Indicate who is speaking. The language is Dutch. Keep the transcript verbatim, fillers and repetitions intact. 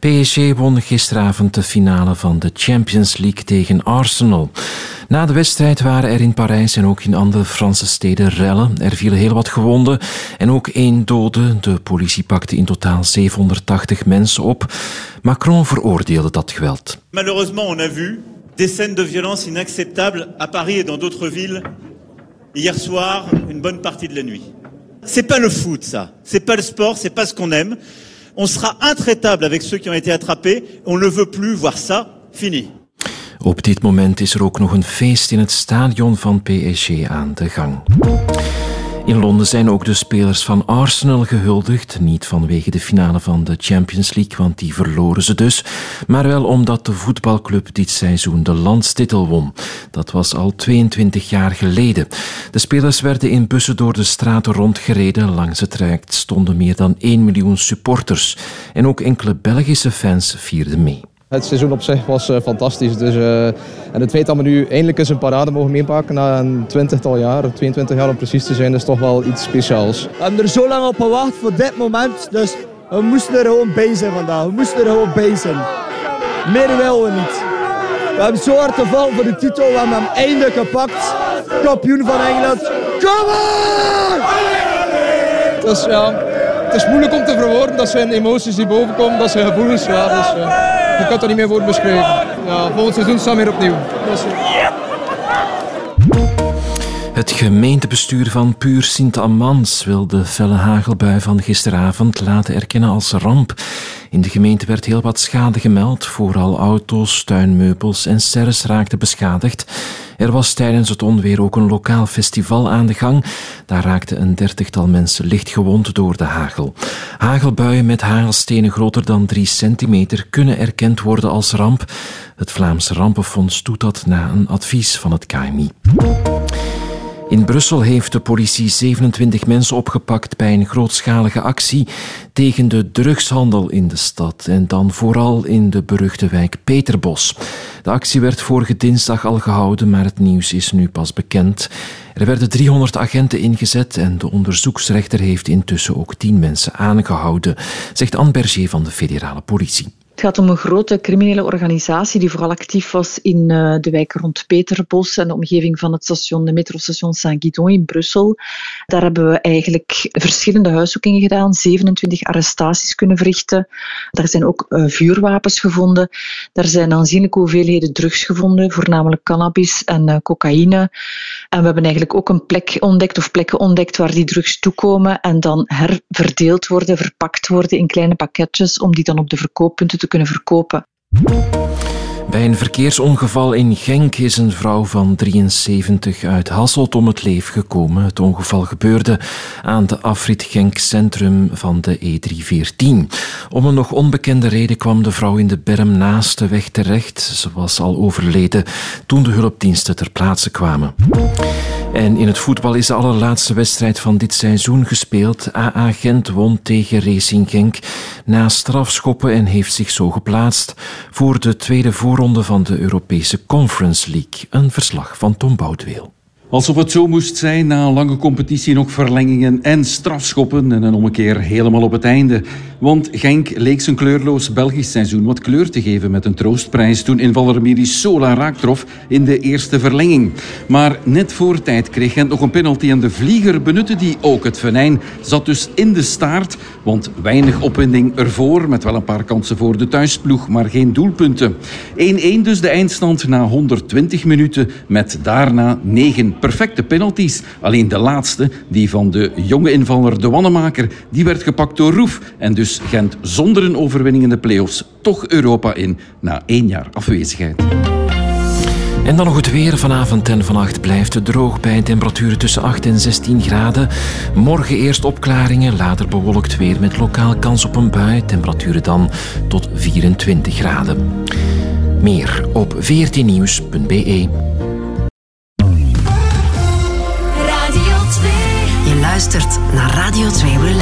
Speaker 1: P S G won gisteravond de finale van de Champions League tegen Arsenal. Na de wedstrijd waren er in Parijs en ook in andere Franse steden rellen. Er vielen heel wat gewonden en ook één dode. De politie pakte in totaal zevenhonderdtachtig mensen op. Macron veroordeelde dat geweld.
Speaker 2: Malheureusement, on a vu des scènes de violence inacceptables à Paris et dans d'autres villes hier soir, une bonne partie de la nuit. C'est pas le foot, ça. C'est pas le sport, c'est pas ce qu'on aime. On sera intraitable avec ceux qui ont été attrapés. On ne veut plus voir ça. Fini.
Speaker 1: Op dit moment is er ook nog een feest in het stadion van P S G aan de gang. In Londen zijn ook de spelers van Arsenal gehuldigd. Niet vanwege de finale van de Champions League, want die verloren ze dus. Maar wel omdat de voetbalclub dit seizoen de landstitel won. Dat was al tweeëntwintig jaar geleden. De spelers werden in bussen door de straten rondgereden. Langs het traject stonden meer dan één miljoen supporters. En ook enkele Belgische fans vierden mee.
Speaker 3: Het seizoen op zich was uh, fantastisch. Dus, uh, en het feit dat we nu eindelijk eens een parade mogen meepakken na een twintigtal jaar, tweeëntwintig jaar om precies te zijn, is toch wel iets speciaals.
Speaker 4: We hebben er zo lang op gewacht voor dit moment, dus we moesten er gewoon bij zijn vandaag. We moesten er gewoon bij zijn. Meer willen we niet. We hebben zo hard gevallen voor de titel, we hebben hem eindelijk gepakt. Kampioen van Engeland. Come on!
Speaker 3: Dus, ja, het is moeilijk om te verwoorden, dat zijn emoties die bovenkomen, dat zijn gevoelens. Ja, dus, uh, je kan dat niet meer woorden beschrijven. Ja, volgend seizoen staan we weer opnieuw. Dat is...
Speaker 1: Het gemeentebestuur van Puur Sint-Amans wil de felle hagelbui van gisteravond laten erkennen als ramp. In de gemeente werd heel wat schade gemeld. Vooral auto's, tuinmeubels en serres raakten beschadigd. Er was tijdens het onweer ook een lokaal festival aan de gang. Daar raakten een dertigtal mensen licht gewond door de hagel. Hagelbuien met hagelstenen groter dan drie centimeter kunnen erkend worden als ramp. Het Vlaamse Rampenfonds doet dat na een advies van het K M I. In Brussel heeft de politie zevenentwintig mensen opgepakt bij een grootschalige actie tegen de drugshandel in de stad en dan vooral in de beruchte wijk Peterbos. De actie werd vorige dinsdag al gehouden, maar het nieuws is nu pas bekend. Er werden driehonderd agenten ingezet en de onderzoeksrechter heeft intussen ook tien mensen aangehouden, zegt Anne Berger van de federale politie.
Speaker 5: Het gaat om een grote criminele organisatie die vooral actief was in uh, de wijk rond Peterbos en de omgeving van het station, de metrostation Saint-Guidon in Brussel. Daar hebben we eigenlijk verschillende huiszoekingen gedaan, zevenentwintig arrestaties kunnen verrichten. Daar zijn ook uh, vuurwapens gevonden. Daar zijn aanzienlijke hoeveelheden drugs gevonden, voornamelijk cannabis en uh, cocaïne. En we hebben eigenlijk ook een plek ontdekt of plekken ontdekt waar die drugs toekomen en dan herverdeeld worden, verpakt worden in kleine pakketjes om die dan op de verkooppunten te kunnen verkopen.
Speaker 1: Bij een verkeersongeval in Genk is een vrouw van drieënzeventig uit Hasselt om het leven gekomen. Het ongeval gebeurde aan de Afrit Genk centrum van de E driehonderdveertien. Om een nog onbekende reden kwam de vrouw in de berm naast de weg terecht. Ze was al overleden toen de hulpdiensten ter plaatse kwamen. En in het voetbal is de allerlaatste wedstrijd van dit seizoen gespeeld. A A Gent won tegen Racing Genk na strafschoppen en heeft zich zo geplaatst voor de tweede voorronde van de Europese Conference League. Een verslag van Tom Boudeweel.
Speaker 6: Alsof het zo moest zijn, na een lange competitie nog verlengingen en strafschoppen en een ommekeer helemaal op het einde. Want Genk leek zijn kleurloos Belgisch seizoen wat kleur te geven met een troostprijs toen invaller Miri Sola raak trof in de eerste verlenging. Maar net voor tijd kreeg Gent nog een penalty en de vlieger benutte die ook. Het venijn zat dus in de staart, want weinig opwinding ervoor, met wel een paar kansen voor de thuisploeg, maar geen doelpunten. één-één dus de eindstand na honderdtwintig minuten, met daarna negen perfecte penalties. Alleen de laatste, die van de jonge invaller De Wannemaker, die werd gepakt door Roef. En dus Gent zonder een overwinning in de play-offs toch Europa in na één jaar afwezigheid.
Speaker 1: En dan nog het weer. Vanavond en vannacht blijft het droog bij temperaturen tussen acht en zestien graden. Morgen eerst opklaringen, later bewolkt weer met lokaal kans op een bui. Temperaturen dan tot vierentwintig graden. Meer op veertien nieuws punt b e.
Speaker 7: Je luistert naar Radio twee Relax.